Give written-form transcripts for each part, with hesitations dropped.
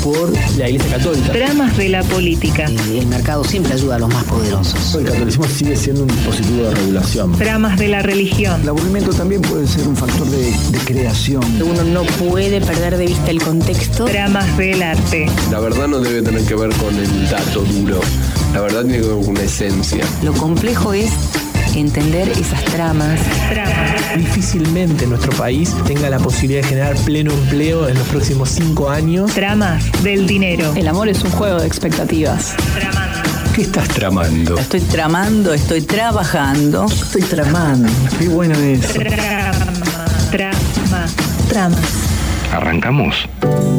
por la Iglesia Católica. Dramas de la política. El mercado siempre ayuda a los más poderosos. El catolicismo sigue siendo un dispositivo de regulación. Dramas de la religión. El aburrimiento también puede ser un factor de creación. Uno no puede perder de vista el contexto. Dramas del arte. La verdad no debe tener que ver con el dato duro. La verdad tiene que ver con una esencia. Lo complejo es entender esas tramas. Difícilmente nuestro país tenga la posibilidad de generar pleno empleo en los próximos 5 años. Tramas del dinero. El amor es un juego de expectativas. Tramando. ¿Qué estás tramando? Estoy tramando, estoy trabajando. Estoy tramando. Qué bueno eso. Tramas. ¿Arrancamos?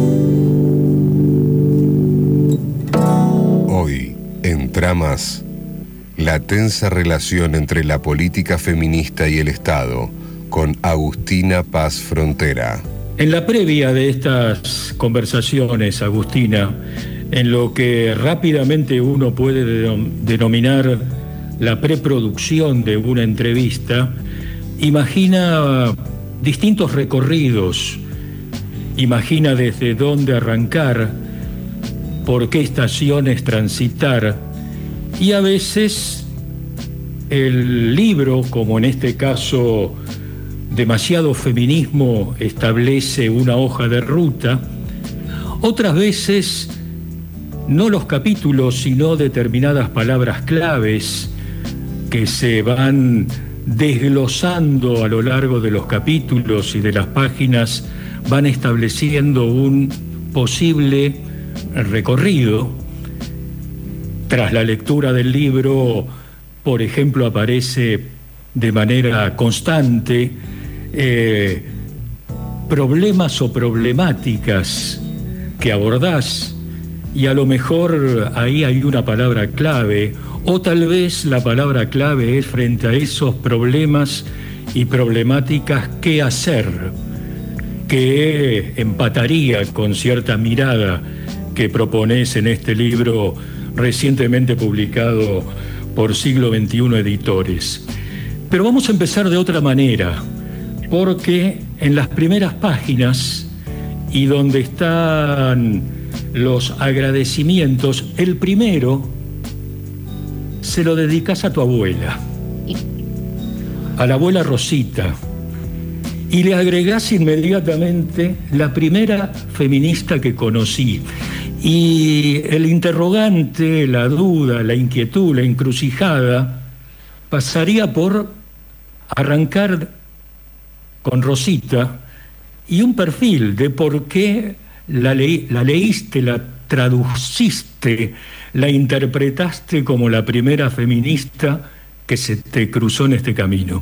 Hoy, en Tramas, la tensa relación entre la política feminista y el Estado, con Agustina Paz Frontera. En la previa de estas conversaciones, Agustina, en lo que rápidamente uno puede denominar la preproducción de una entrevista, imagina distintos recorridos, imagina desde dónde arrancar, por qué estaciones transitar, y a veces el libro, como en este caso Demasiado Feminismo, establece una hoja de ruta. Otras veces no los capítulos, sino determinadas palabras claves que se van desglosando a lo largo de los capítulos y de las páginas, van estableciendo un posible recorrido. Tras la lectura del libro, por ejemplo, aparece de manera constante problemas o problemáticas que abordás, y a lo mejor ahí hay una palabra clave, o tal vez la palabra clave es frente a esos problemas y problemáticas qué hacer, que empataría con cierta mirada que propones en este libro recientemente publicado por Siglo XXI Editores. Pero vamos a empezar de otra manera, porque en las primeras páginas, y donde están los agradecimientos, el primero se lo dedicas a tu abuela, a la abuela Rosita, y le agregás inmediatamente la primera feminista que conocí. Y el interrogante, la duda, la inquietud, la encrucijada pasaría por arrancar con Rosita y un perfil de por qué la leíste, la traduciste, la interpretaste como la primera feminista que se te cruzó en este camino.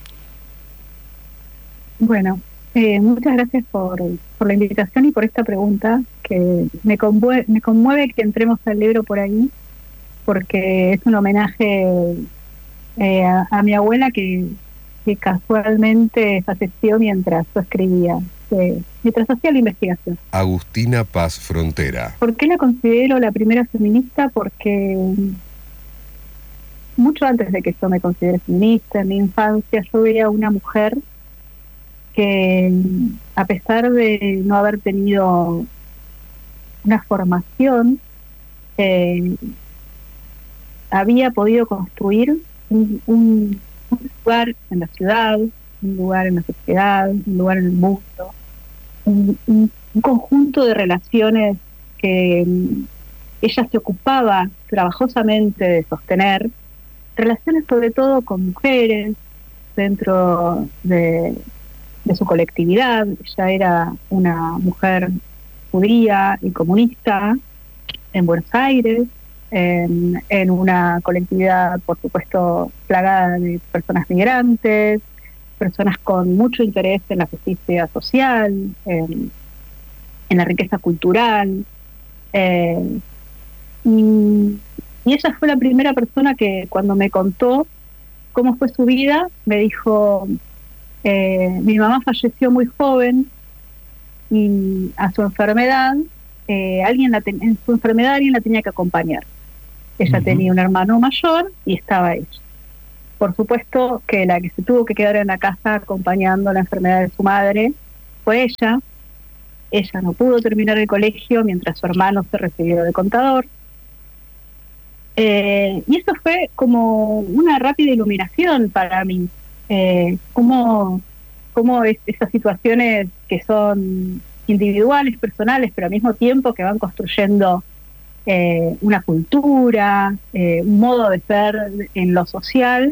Bueno, muchas gracias por la invitación y por esta pregunta, que me conmueve que entremos al libro por ahí, porque es un homenaje a mi abuela que casualmente falleció mientras yo escribía, mientras hacía la investigación. Agustina Paz Frontera. ¿Por qué la considero la primera feminista? Porque mucho antes de que yo me considere feminista, en mi infancia yo veía una mujer que, a pesar de no haber tenido una formación, había podido construir un lugar en la ciudad, un lugar en la sociedad, un lugar en el mundo, un conjunto de relaciones que ella se ocupaba trabajosamente de sostener, relaciones sobre todo con mujeres dentro de su colectividad. Ella era una mujer judía y comunista en Buenos Aires, en una colectividad, por supuesto, plagada de personas migrantes, personas con mucho interés en la justicia social, en la riqueza cultural. Y ella fue la primera persona que, cuando me contó cómo fue su vida, me dijo: mi mamá falleció muy joven y a su enfermedad, en su enfermedad alguien la tenía que acompañar. Ella tenía un hermano mayor y estaba ella. Por supuesto que la que se tuvo que quedar en la casa acompañando la enfermedad de su madre fue ella, ella no pudo terminar el colegio mientras su hermano se recibió de contador. Y eso fue como una rápida iluminación para mí, cómo esas situaciones que son individuales, personales, pero al mismo tiempo que van construyendo una cultura, un modo de ser en lo social,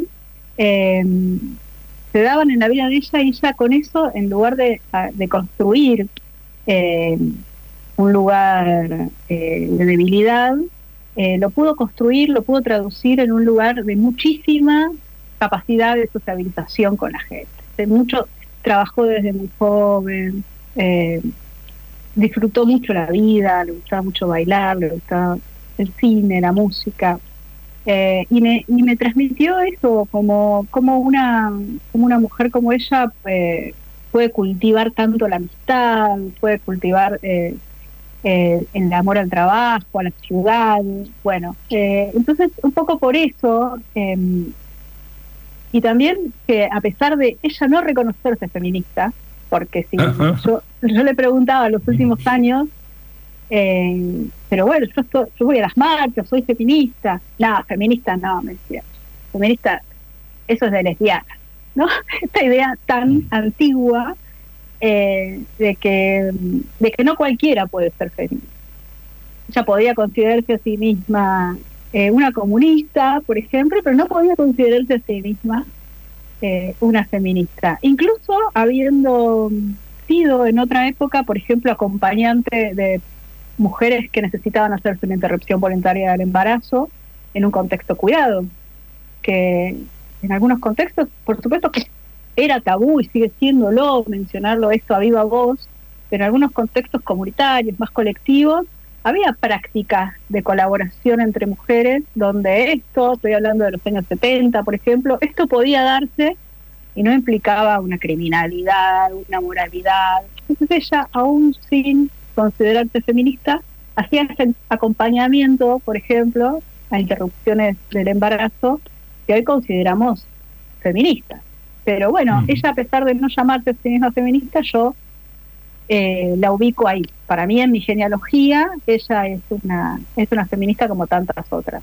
se daban en la vida de ella, y ella con eso, en lugar de construir un lugar de debilidad, lo pudo construir, lo pudo traducir en un lugar de muchísima capacidad de sociabilización con la gente. Trabajó desde muy joven, disfrutó mucho la vida, le gustaba mucho bailar, le gustaba el cine, la música, y me transmitió eso, como una mujer como ella puede cultivar tanto la amistad, puede cultivar el amor al trabajo, a la ciudad. Bueno, entonces un poco por eso, y también que a pesar de ella no reconocerse feminista, porque si yo le preguntaba en los últimos años, pero bueno, yo voy a las marchas, soy feminista. No, feminista no, me decía. Feminista, eso es de lesbiana, ¿no? Esta idea tan antigua de que no cualquiera puede ser feminista. Ella podía considerarse a sí misma una comunista, por ejemplo, pero no podía considerarse a sí misma una feminista, incluso habiendo sido en otra época, por ejemplo, acompañante de mujeres que necesitaban hacerse una interrupción voluntaria del embarazo en un contexto cuidado, que en algunos contextos, por supuesto que era tabú y sigue siéndolo mencionarlo esto a viva voz, pero en algunos contextos comunitarios, más colectivos, había prácticas de colaboración entre mujeres donde estoy hablando de los años 70, por ejemplo, esto podía darse y no implicaba una criminalidad, una moralidad. Entonces ella, aún sin considerarse feminista, hacía ese acompañamiento, por ejemplo, a interrupciones del embarazo que hoy consideramos feministas. Pero bueno, ella, a pesar de no llamarse a sí misma feminista, yo la ubico ahí. Para mí, en mi genealogía, ella es una feminista como tantas otras.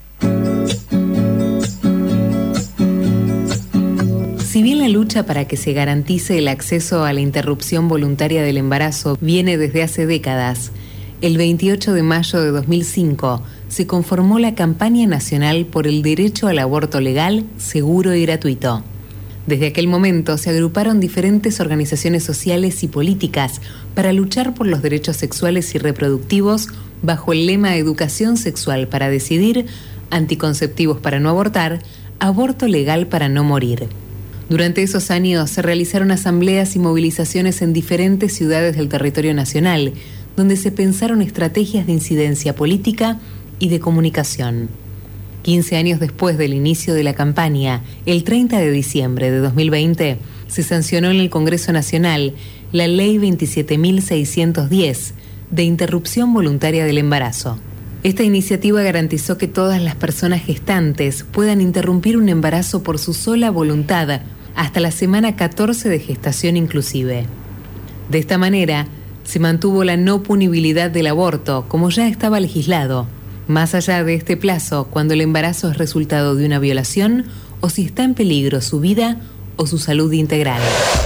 Si bien la lucha para que se garantice el acceso a la interrupción voluntaria del embarazo viene desde hace décadas, el 28 de mayo de 2005 se conformó la Campaña Nacional por el Derecho al Aborto Legal, Seguro y Gratuito. Desde aquel momento se agruparon diferentes organizaciones sociales y políticas para luchar por los derechos sexuales y reproductivos bajo el lema Educación Sexual para Decidir, Anticonceptivos para no abortar, Aborto Legal para no morir. Durante esos años se realizaron asambleas y movilizaciones en diferentes ciudades del territorio nacional, donde se pensaron estrategias de incidencia política y de comunicación. 15 años después del inicio de la campaña, el 30 de diciembre de 2020, se sancionó en el Congreso Nacional la Ley 27.610 de interrupción voluntaria del embarazo. Esta iniciativa garantizó que todas las personas gestantes puedan interrumpir un embarazo por su sola voluntad hasta la semana 14 de gestación inclusive. De esta manera, se mantuvo la no punibilidad del aborto, como ya estaba legislado, más allá de este plazo, cuando el embarazo es resultado de una violación o si está en peligro su vida o su salud integral.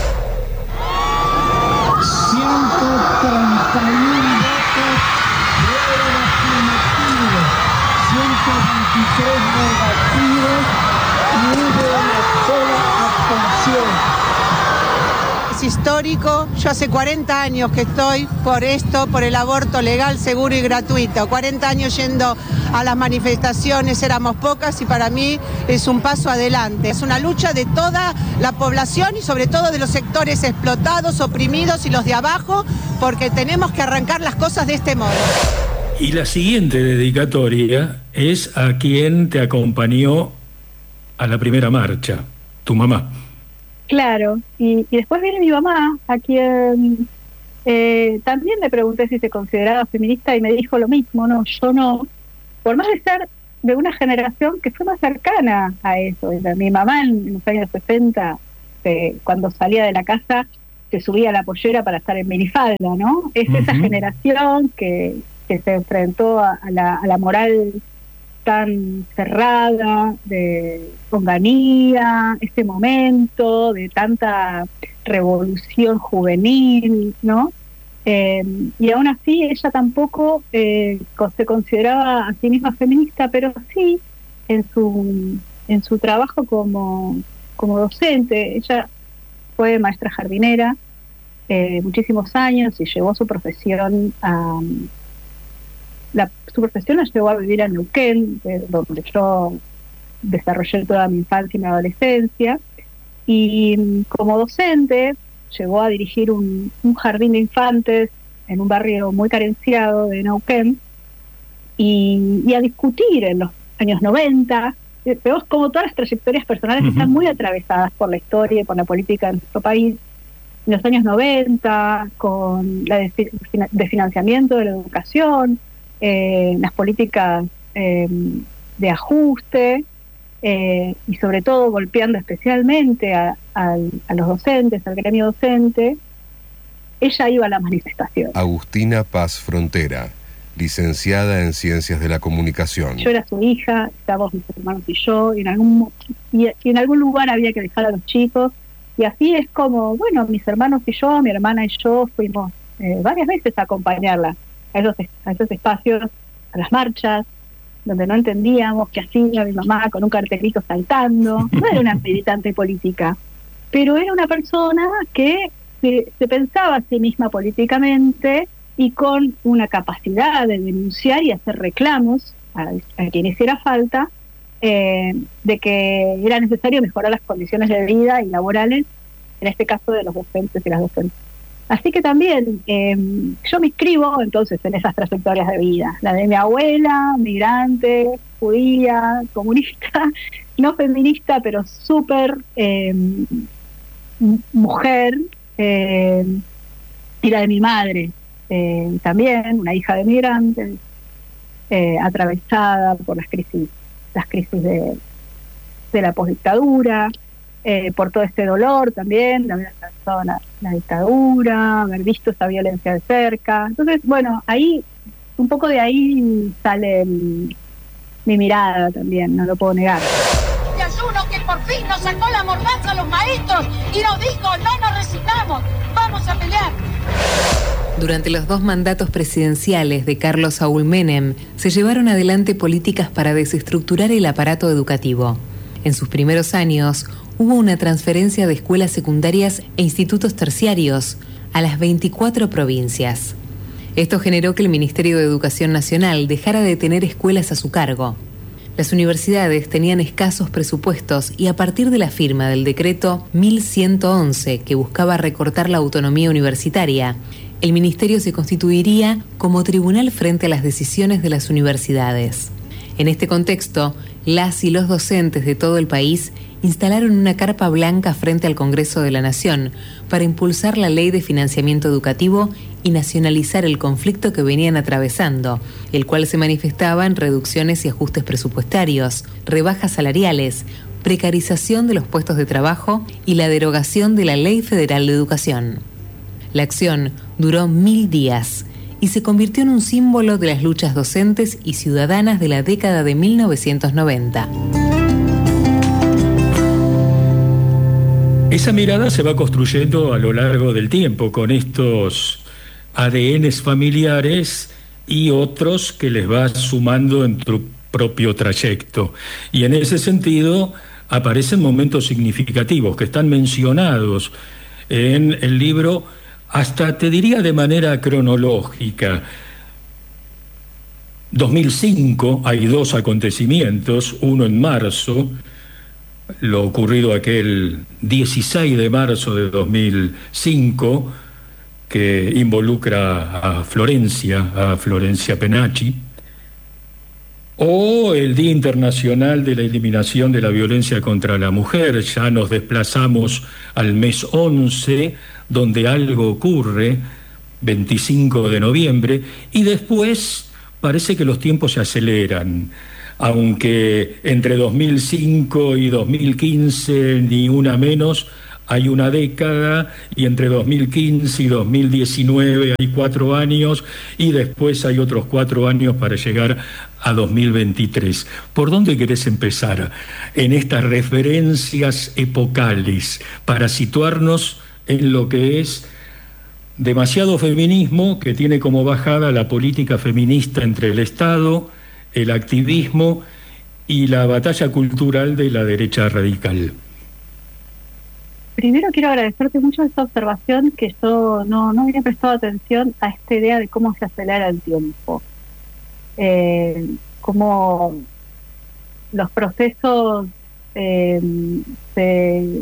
131 votos afirmativos, 123 negativos y hubo una sola abstención. Es histórico. Yo hace 40 años que estoy por esto, por el aborto legal, seguro y gratuito. 40 años yendo a las manifestaciones, éramos pocas y para mí es un paso adelante. Es una lucha de toda la población y sobre todo de los sectores explotados, oprimidos y los de abajo, porque tenemos que arrancar las cosas de este modo. Y la siguiente dedicatoria es a quien te acompañó a la primera marcha, tu mamá. Claro, y después viene mi mamá, a quien también le pregunté si se consideraba feminista y me dijo lo mismo. No, yo no, por más de ser de una generación que fue más cercana a eso. Mi mamá en los años 60, cuando salía de la casa, se subía a la pollera para estar en minifalda, ¿no? Es esa generación que se enfrentó a la moral tan cerrada, de Onganía, ese momento de tanta revolución juvenil, ¿no? Y aún así ella tampoco se consideraba a sí misma feminista, pero sí en su trabajo como docente. Ella fue maestra jardinera muchísimos años y llevó su profesión su profesión la llevó a vivir a Neuquén, donde yo desarrollé toda mi infancia y mi adolescencia, y como docente llegó a dirigir un jardín de infantes en un barrio muy carenciado de Neuquén, y a discutir en los años 90. Vemos como todas las trayectorias personales están muy atravesadas por la historia y por la política de nuestro país. En los años 90, con la desfinanciamiento de la educación, las políticas de ajuste, y sobre todo golpeando especialmente a los docentes, al gremio docente, ella iba a la manifestación. Agustina Paz Frontera, licenciada en Ciencias de la Comunicación. Yo era su hija, estábamos mis hermanos y yo, y en algún lugar había que dejar a los chicos, y así es como, bueno, mis hermanos y yo, mi hermana y yo fuimos varias veces a acompañarla a esos espacios, a las marchas, donde no entendíamos qué hacía mi mamá con un cartelito saltando. No era una militante política, pero era una persona que se pensaba a sí misma políticamente y con una capacidad de denunciar y hacer reclamos a quien hiciera falta, de que era necesario mejorar las condiciones de vida y laborales, en este caso de los docentes y las docentes. Así que también yo me inscribo entonces en esas trayectorias de vida, la de mi abuela, migrante, judía, comunista, no feminista, pero súper mujer, y la de mi madre, también una hija de migrantes, atravesada por las crisis de la posdictadura, por todo este dolor también, de haber atravesado la dictadura, haber visto esa violencia de cerca. Entonces, bueno, ahí, un poco de ahí sale mi mirada también, no lo puedo negar. De ayuno que por fin nos sacó la mordaza a los maestros y nos dijo, no nos resignamos, vamos a pelear. Durante los 2 mandatos presidenciales de Carlos Saúl Menem, se llevaron adelante políticas para desestructurar el aparato educativo. En sus primeros años, hubo una transferencia de escuelas secundarias e institutos terciarios a las 24 provincias. Esto generó que el Ministerio de Educación Nacional dejara de tener escuelas a su cargo. Las universidades tenían escasos presupuestos y a partir de la firma del decreto 1111, que buscaba recortar la autonomía universitaria, el ministerio se constituiría como tribunal frente a las decisiones de las universidades. En este contexto, las y los docentes de todo el país instalaron una carpa blanca frente al Congreso de la Nación para impulsar la Ley de Financiamiento Educativo y nacionalizar el conflicto que venían atravesando, el cual se manifestaba en reducciones y ajustes presupuestarios, rebajas salariales, precarización de los puestos de trabajo y la derogación de la Ley Federal de Educación. La acción duró 1000 días y se convirtió en un símbolo de las luchas docentes y ciudadanas de la década de 1990. Esa mirada se va construyendo a lo largo del tiempo con estos ADNs familiares y otros que les vas sumando en tu propio trayecto. Y en ese sentido aparecen momentos significativos que están mencionados en el libro, hasta te diría de manera cronológica. 2005 hay 2 acontecimientos, uno en marzo, lo ocurrido aquel 16 de marzo de 2005, que involucra a Florencia Penacci, o el Día Internacional de la Eliminación de la Violencia contra la Mujer. Ya nos desplazamos al mes 11, donde algo ocurre, 25 de noviembre, y después parece que los tiempos se aceleran, aunque entre 2005 y 2015 ni una menos hay una década, y entre 2015 y 2019 hay 4 años, y después hay otros 4 años para llegar a 2023. ¿Por dónde querés empezar en estas referencias epocales para situarnos en lo que es demasiado feminismo, que tiene como bajada la política feminista entre el Estado, el activismo y la batalla cultural de la derecha radical? Primero quiero agradecerte mucho esta observación, que yo no había prestado atención a esta idea de cómo se acelera el tiempo. Cómo los procesos se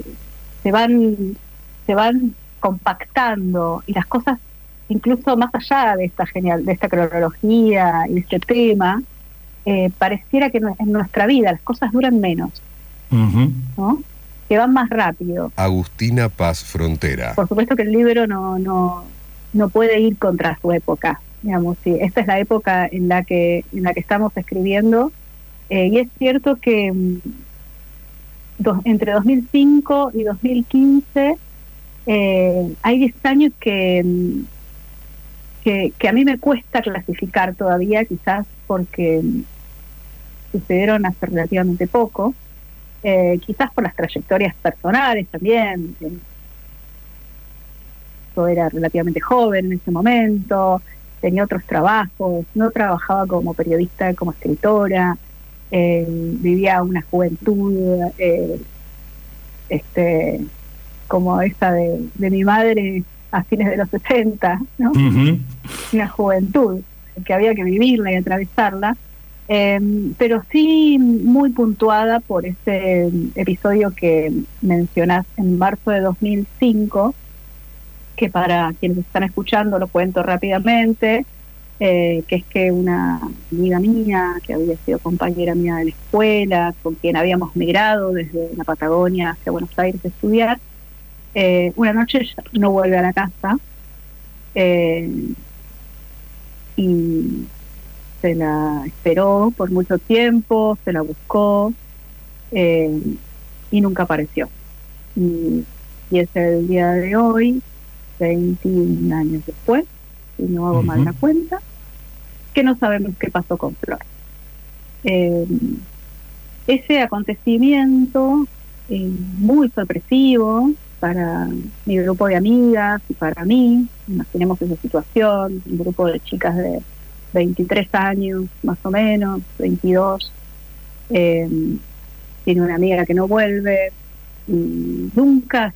van compactando, y las cosas, incluso más allá de esta cronología y este tema, pareciera que en nuestra vida las cosas duran menos, ¿no? Que van más rápido. Agustina Paz Frontera. Por supuesto que el libro no puede ir contra su época, digamos. Sí, esta es la época en la que estamos escribiendo, y es cierto que entre 2005 y 2015 hay 10 años que a mí me cuesta clasificar todavía, quizás porque sucedieron hace relativamente poco. Quizás por las trayectorias personales también. Yo era relativamente joven en ese momento, tenía otros trabajos, no trabajaba como periodista, como escritora, vivía una juventud como esa de mi madre a fines de los 60, ¿no? Una juventud que había que vivirla y atravesarla. Pero sí muy puntuada por ese episodio que mencionás en marzo de 2005, que para quienes están escuchando lo cuento rápidamente, que es que una amiga mía, que había sido compañera mía de la escuela, con quien habíamos migrado desde la Patagonia hacia Buenos Aires a estudiar, una noche no vuelve a la casa, y se la esperó por mucho tiempo, se la buscó, y nunca apareció. Y es el día de hoy, 21 años después, si no hago mal la cuenta, que no sabemos qué pasó con Flor. Ese acontecimiento, muy sorpresivo para mi grupo de amigas y para mí, imaginemos esa situación, un grupo de chicas de 23 años, más o menos, 22, tiene una amiga que no vuelve, y nunca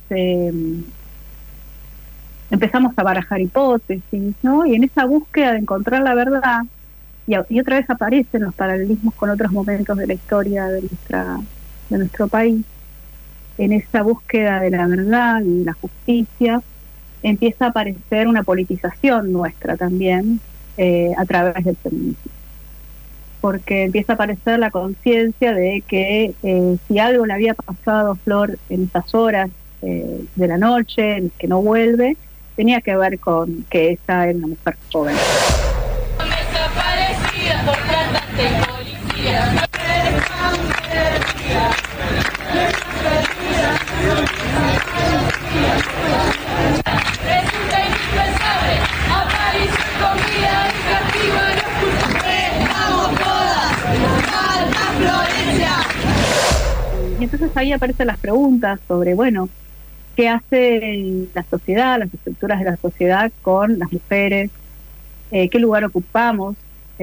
empezamos a barajar hipótesis, ¿no? Y en esa búsqueda de encontrar la verdad, y otra vez aparecen los paralelismos con otros momentos de la historia de nuestro país, en esa búsqueda de la verdad y de la justicia, empieza a aparecer una politización nuestra también, a través del feminismo, porque empieza a aparecer la conciencia de que si algo le había pasado a Flor en esas horas de la noche, en que no vuelve, tenía que ver con que esa era una mujer joven. Desaparecida por tratas de policía. Y entonces ahí aparecen las preguntas sobre, bueno, ¿qué hace la sociedad, las estructuras de la sociedad con las mujeres? ¿Qué lugar ocupamos?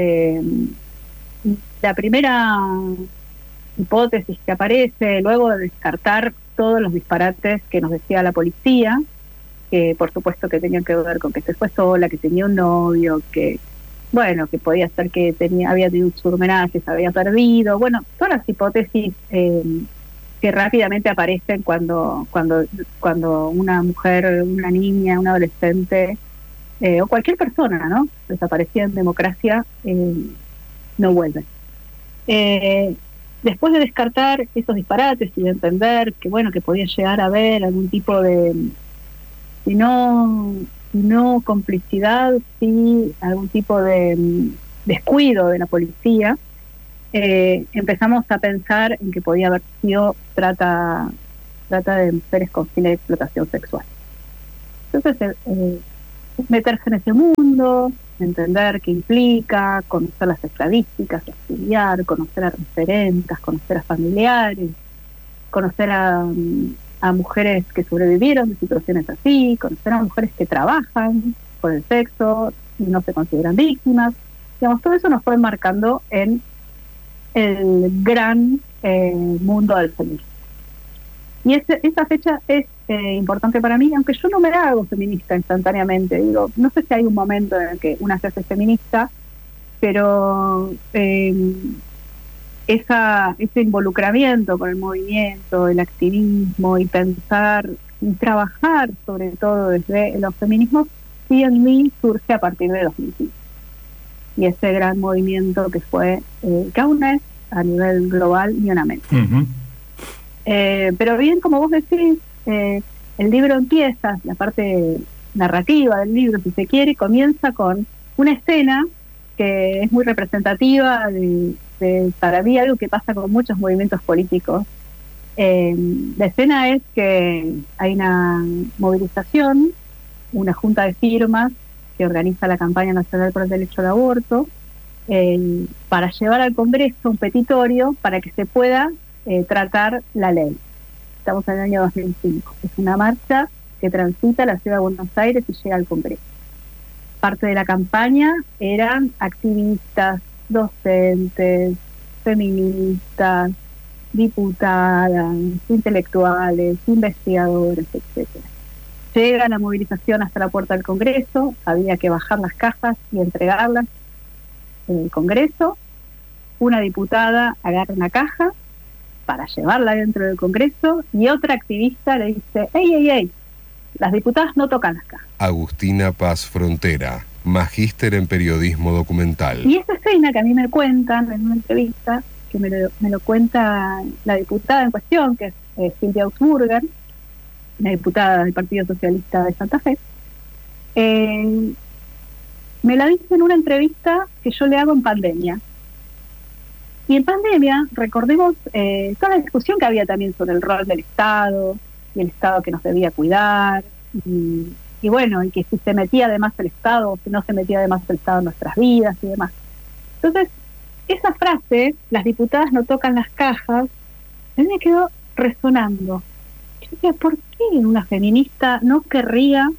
La primera hipótesis que aparece, luego de descartar todos los disparates que nos decía la policía, que por supuesto que tenían que ver con que se fue sola, que tenía un novio, que bueno, que podía ser que había tenido un surmenaje, se había perdido, bueno, todas las hipótesis que rápidamente aparecen cuando una mujer, una niña, un adolescente, o cualquier persona, ¿no?, desaparecida en democracia, no vuelve. Después de descartar esos disparates y de entender que, bueno, que podía llegar a haber algún tipo de, si no complicidad, sí algún tipo de descuido de la policía, empezamos a pensar en que podía haber sido trata trata de mujeres con fines de explotación sexual. Entonces, meterse en ese mundo, entender qué implica, conocer las estadísticas, estudiar, conocer a referentas, conocer a familiares, conocer a mujeres que sobrevivieron de situaciones así, conocer a mujeres que trabajan por el sexo y no se consideran víctimas. Digamos, todo eso nos fue marcando en el gran mundo del feminismo. Y esa fecha es importante para mí, aunque yo no me hago feminista instantáneamente. Digo, no sé si hay un momento en el que una se hace feminista, pero ese involucramiento con el movimiento, el activismo y pensar y trabajar sobre todo desde los feminismos, sí en mí surge a partir de 2015. Y ese gran movimiento que fue, que aún es a nivel global ni una mente. Pero bien, como vos decís, el libro empieza, la parte narrativa del libro, si se quiere, comienza con una escena que es muy representativa de para mí algo que pasa con muchos movimientos políticos. La escena es que hay una movilización, una junta de firmas que organiza la campaña nacional por el derecho al aborto, para llevar al Congreso un petitorio para que se pueda tratar la ley. Estamos en el año 2005. Es una marcha que transita la ciudad de Buenos Aires y llega al Congreso. Parte de la campaña eran activistas, docentes, feministas, diputadas, intelectuales, investigadores, etcétera. Llega la movilización hasta la puerta del Congreso, había que bajar las cajas y entregarlas en el Congreso. Una diputada agarra una caja para llevarla dentro del Congreso y otra activista le dice: ¡Ey! Las diputadas no tocan las cajas. Agustina Paz Frontera, magíster en periodismo documental. Y esa escena que a mí me cuentan en una entrevista, que me lo cuenta la diputada en cuestión, que es Silvia Augsburger, la diputada del Partido Socialista de Santa Fe, me la dice en una entrevista que yo le hago en pandemia. Y en pandemia, recordemos toda la discusión que había también sobre el rol del Estado, y el Estado que nos debía cuidar, y bueno, y que si se metía además el Estado, o si no se metía además el Estado en nuestras vidas y demás. Entonces, esa frase, las diputadas no tocan las cajas, a mí me quedó resonando. Yo decía, ¿por qué una feminista no querría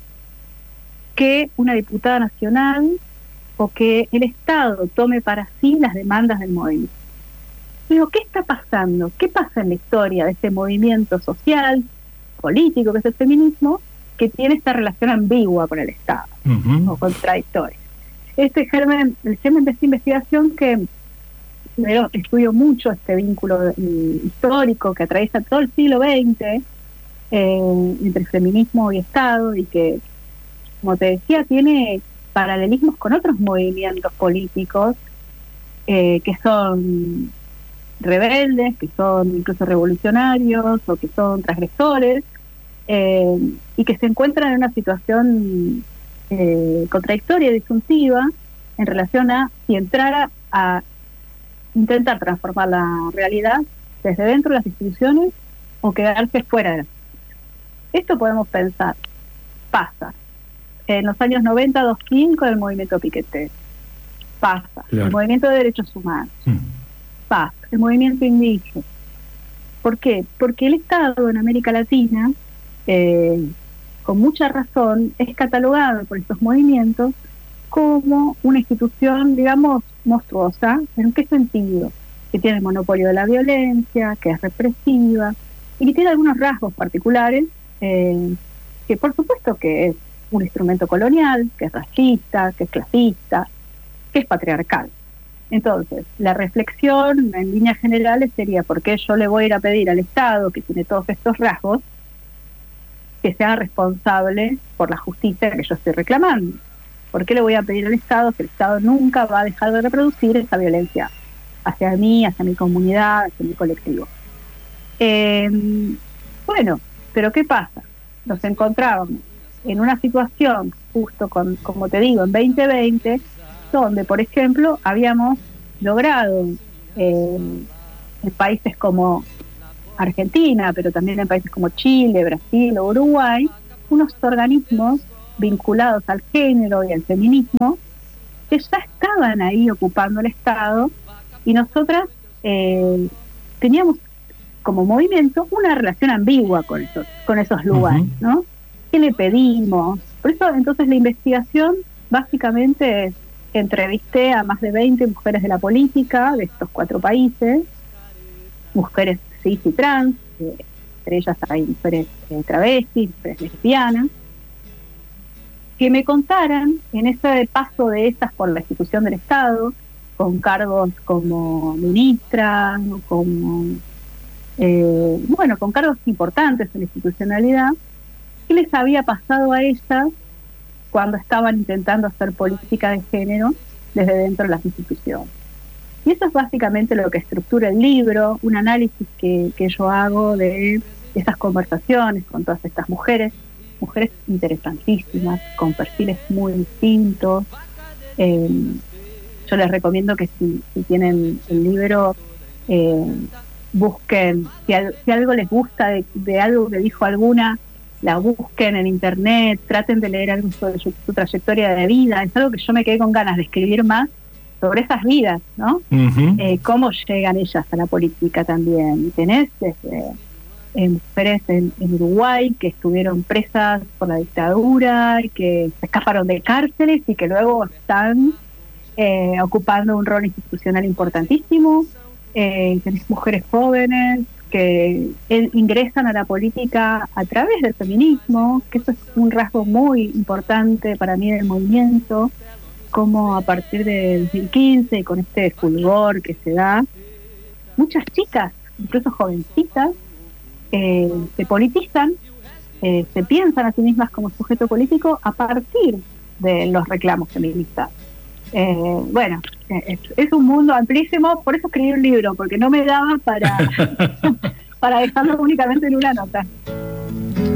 que una diputada nacional o que el Estado tome para sí las demandas del movimiento? Digo, ¿qué está pasando? ¿Qué pasa en la historia de este movimiento social, político, que es el feminismo, que tiene esta relación ambigua con el Estado, o contradictoria? El germen de esta investigación, que estudio mucho este vínculo histórico que atraviesa todo el siglo XX entre feminismo y Estado, y que, como te decía, tiene paralelismos con otros movimientos políticos que son rebeldes, que son incluso revolucionarios o que son transgresores, y que se encuentran en una situación contradictoria y disyuntiva en relación a si entrara a intentar transformar la realidad desde dentro de las instituciones o quedarse fuera de las instituciones. Esto podemos pensar, pasa en los años 90-2000 con el movimiento Piquete, pasa el movimiento de derechos humanos, pasa el movimiento indígena. ¿Por qué? Porque el Estado en América Latina, con mucha razón, es catalogado por estos movimientos como una institución, digamos, monstruosa. ¿En qué sentido? Que tiene el monopolio de la violencia, que es represiva, y que tiene algunos rasgos particulares, que por supuesto que es un instrumento colonial, que es racista, que es clasista, que es patriarcal. Entonces, la reflexión en líneas generales sería: ¿por qué yo le voy a ir a pedir al Estado, que tiene todos estos rasgos, que sea responsable por la justicia que yo estoy reclamando? ¿Por qué le voy a pedir al Estado que el Estado nunca va a dejar de reproducir esa violencia hacia mí, hacia mi comunidad, hacia mi colectivo? Bueno, pero ¿qué pasa? Nos encontrábamos en una situación, justo como te digo, en 2020, donde, por ejemplo, habíamos logrado en países como Argentina, pero también en países como Chile, Brasil o Uruguay, unos organismos vinculados al género y al feminismo que ya estaban ahí ocupando el Estado, y nosotras teníamos como movimiento una relación ambigua con esos lugares, ¿no? ¿Qué le pedimos? Por eso entonces la investigación básicamente es: entrevisté a más de 20 mujeres de la política de estos 4 países, mujeres cis y trans, entre ellas hay mujeres travestis, mujeres lesbianas, que me contaran en ese paso de estas por la institución del Estado, con cargos como ministra, como con cargos importantes en la institucionalidad, qué les había pasado a ellas cuando estaban intentando hacer política de género desde dentro de las instituciones. Y eso es básicamente lo que estructura el libro, un análisis que yo hago de esas conversaciones con todas estas mujeres interesantísimas, con perfiles muy distintos. Yo les recomiendo que si tienen el libro, busquen, si algo les gusta de algo que dijo alguna, la busquen en internet, traten de leer algo sobre su trayectoria de vida. Es algo que yo me quedé con ganas de escribir más sobre esas vidas, ¿no? Cómo llegan ellas a la política también. Tenés desde mujeres en Uruguay que estuvieron presas por la dictadura, y que se escaparon de cárceles y que luego están ocupando un rol institucional importantísimo. Tenés mujeres jóvenes que ingresan a la política a través del feminismo, que eso es un rasgo muy importante para mí del movimiento, como a partir de 2015, con este fulgor que se da, muchas chicas, incluso jovencitas, se politizan, se piensan a sí mismas como sujeto político a partir de los reclamos feministas. Es un mundo amplísimo, por eso escribí un libro, porque no me daba para dejarlo únicamente en una nota.